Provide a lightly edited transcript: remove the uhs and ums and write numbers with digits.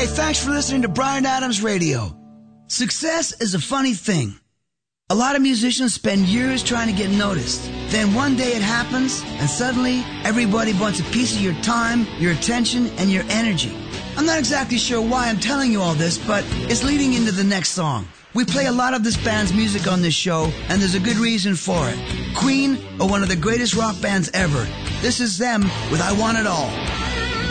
thanks for listening to Bryan Adams Radio. Success is a funny thing. A lot of musicians spend years trying to get noticed. Then one day it happens, and suddenly everybody wants a piece of your time, your attention, and your energy. I'm not exactly sure why I'm telling you all this, but it's leading into the next song. We play a lot of this band's music on this show, and there's a good reason for it. Queen are one of the greatest rock bands ever. This is them with I Want It All.